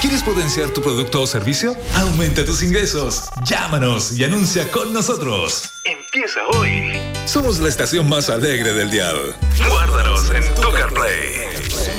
¿Quieres potenciar tu producto o servicio? Aumenta tus ingresos. Llámanos y anuncia con nosotros. Empieza hoy. Somos la estación más alegre del dial. Guárdanos en tu CarPlay.